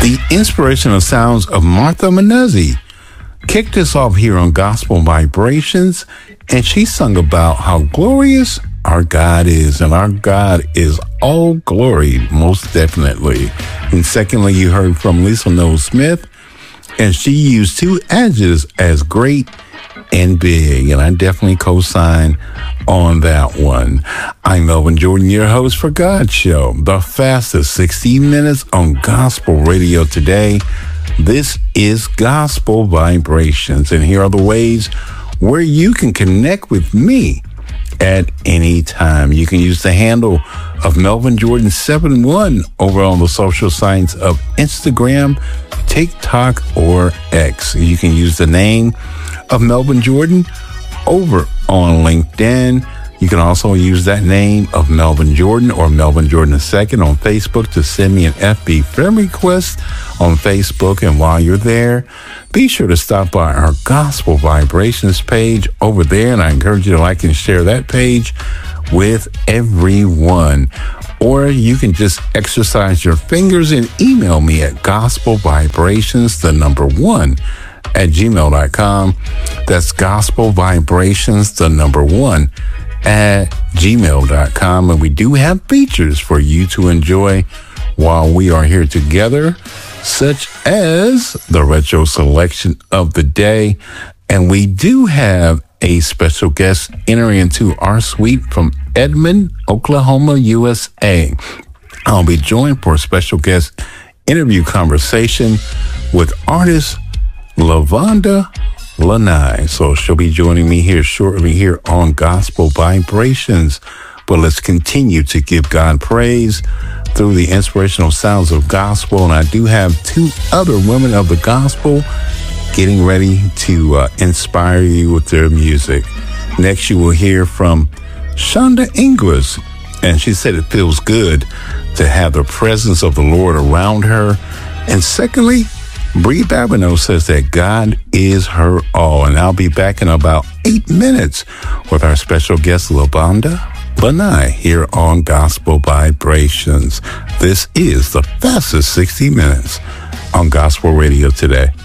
The inspirational sounds of Martha Manuzzi kicked us off here on Gospel Vibrations, and she sung about how glorious our God is, and our God is all glory, most definitely. And secondly, you heard from Lisa Noel Smith, and she used two adjectives as great and big, and I definitely co-sign on that one. I'm Melvin Jordan, your host for God's Show, the fastest 60 minutes on gospel radio today. This is Gospel Vibrations, and here are the ways where you can connect with me at any time. You can use the handle of Melvin Jordan 71 over on the social sites of Instagram, TikTok, or X. You can use the name of Melvin Jordan over on LinkedIn. You can also use that name of Melvin Jordan or Melvin Jordan II on Facebook to send me an FB friend request on Facebook. And while you're there, be sure to stop by our Gospel Vibrations page over there. And I encourage you to like and share that page with everyone. Or you can just exercise your fingers and email me at gospelvibrations1 at gmail.com. That's gospelvibrations1 at gmail.com. And we do have features for you to enjoy while we are here together, such as the retro selection of the day. And we do have a special guest entering into our suite from Edmond, Oklahoma, USA. I'll be joined for a special guest interview conversation with artist Lavonda Lanai. So she'll be joining me here shortly here on Gospel Vibrations. But let's continue to give God praise through the inspirational sounds of gospel. And I do have two other women of the gospel getting ready to inspire you with their music. Next, you will hear from Shonda Inglis. And she said it feels good to have the presence of the Lord around her. And secondly, Bree Babineau says that God is her all. And I'll be back in about 8 minutes with our special guest, Lavonda Lanai, here on Gospel Vibrations. This is the fastest 60 minutes on gospel radio today.